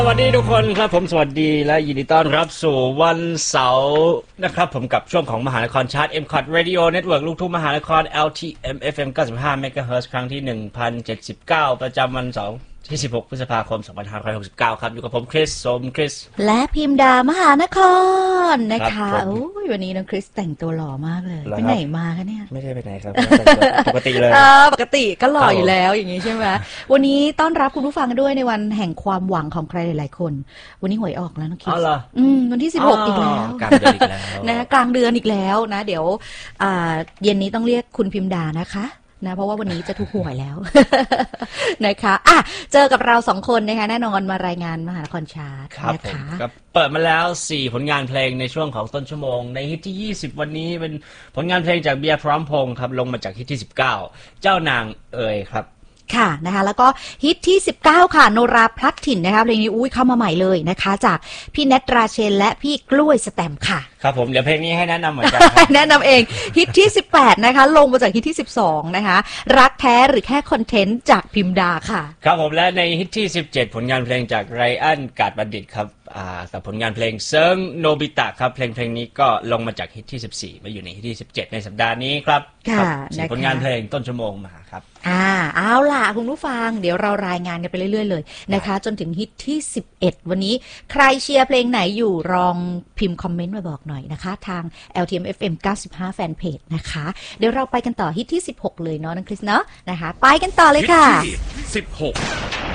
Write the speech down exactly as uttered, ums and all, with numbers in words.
สวัสดีทุกคนครับผมสวัสดีและยินดีต้อนรับสู่วันเสาร์นะครับผมกับช่วงของมหานครชาร์ต เอ็ม คอท Radio Network ลูกทุ่งมหานคร แอล ที เอ็ม เอฟ เอ็ม เก้าสิบห้า เมกะเฮิรตซ์ครั้งที่ หนึ่งพันเจ็ดสิบเก้า ประจำวันเสาร์ที่สิบหกพฤษภาคมสองพันห้าร้อยหกสิบเก้าครับอยู่กับผมคริสโสมคริสและพิมดามหานครนะคะโอ้ยวันนี้น้องคริสแต่งตัวหล่อมากเลยไปไหนมาคะเนี่ยไม่ได้ไปไหนครับปกติเลยปกติก็หล่ออยู่แล้วอย่างนี้ใช่ไหมวันนี้ต้อนรับคุณผู้ฟังด้วยในวันแห่งความหวังของใครหลายๆคนวันนี้หวยออกแล้วน้องคริสอืมวันที่สิบหกอีกแล้วกลางเดือนอีกแล้วนะกลางเดือนอีกแล้วนะเดี๋ยวเย็นนี้ต้องเรียกคุณพิมดานะคะนะเพราะว่าวันนี้จะถูกหวยแล้ว นะคะอ่ะเจอกับเราสองคนนะคะแน่นอนมารายงานมหานครชาร์ตนะคะครับเปิดมาแล้วสี่ผลงานเพลงในช่วงของต้นชั่วโมงในฮิตที่ยี่สิบวันนี้เป็นผลงานเพลงจากเบียร์พร้อมพงษ์ครับลงมาจากฮิตที่สิบเก้าเจ้านางเอ๋ยครับค่ะนะคะแล้วก็ฮิตที่สิบเก้าค่ะโนราพลัดถิ่นนะคะเพลงนี้อุ้ยเข้ามาใหม่เลยนะคะจากพี่เนตราเชนและพี่กล้วยสแตมป์ค่ะครับผมเดี๋ยวเพลงนี้ให้แนะนำเหมือนกันแนะนำเองฮิตที่สิบแปดนะคะลงมาจากฮิตที่สิบสองนะคะรักแท้หรือแค่คอนเทนต์จากพิมดาค่ะครับผมและในฮิตที่สิบเจ็ดผลงานเพลงจากไรอันกาดบัณฑิตครับอ่ากับผลงานเพลงเซิงโนบิตะครับเพลงเพลงนี้ก็ลงมาจากฮิตที่สิบสี่มาอยู่ในฮิตที่สิบเจ็ดในสัปดาห์นี้ครับค่ะสี่ผลงานเพลงต้นชั่วโมงมาครับอ่าเอาล่ะคุณผู้ฟังเดี๋ยวเรารายงานกันไปเรื่อยๆเลยนะคะจนถึงฮิตที่สิบเอ็ดวันนี้ใครเชียร์เพลงไหนอยู่ลองพิมพ์คอมเมนต์มาบอกหน่อยนะคะทาง แอล ที เอ็ม เอฟ เอ็ม เก้าสิบห้า แฟนเพจนะคะเดี๋ยวเราไปกันต่อฮิตที่สิบหกเลยเนาะน้องคริสเนาะนะคะไปกันต่อเลยค่ะฮิตที่สิบหก